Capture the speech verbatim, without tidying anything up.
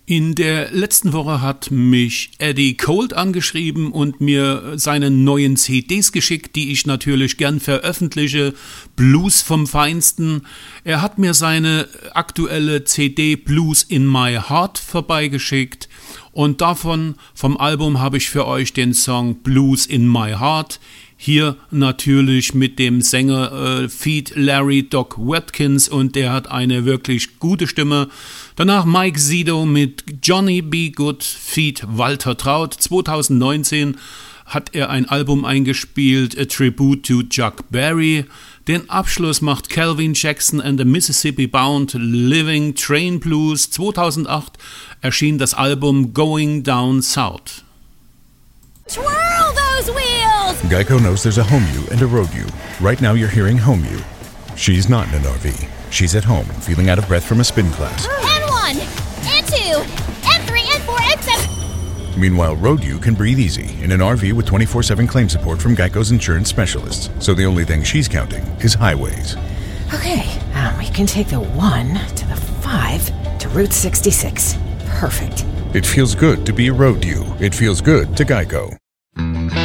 In der letzten Woche hat mich Eddie Colt angeschrieben und mir seine neuen C Ds geschickt, die ich natürlich gern veröffentliche. Blues vom Feinsten. Er hat mir seine aktuelle C D Blues in My Heart vorbeigeschickt und davon, vom Album, habe ich für euch den Song Blues in My Heart. Hier natürlich mit dem Sänger äh, Feat Larry Doc Watkins und der hat eine wirklich gute Stimme. Danach Mike Zito mit Johnny B. Good Feat Walter Traut. zwanzig neunzehn hat er ein Album eingespielt, A Tribute to Chuck Berry. Den Abschluss macht Calvin Jackson and the Mississippi Bound Living Train Blues. zweitausendacht erschien das Album Going Down South. Twirl those wheels! Geico knows there's a home you and a road you. Right now you're hearing home you. She's not in an R V. She's at home, feeling out of breath from a spin class. N one, N two, N three, N four, N seven. Meanwhile, road you can breathe easy in an R V with twenty-four seven claim support from Geico's insurance specialists. So the only thing she's counting is highways. Okay, um, we can take the one to the five to Route sixty-six. Perfect. It feels good to be a road you. It feels good to Geico.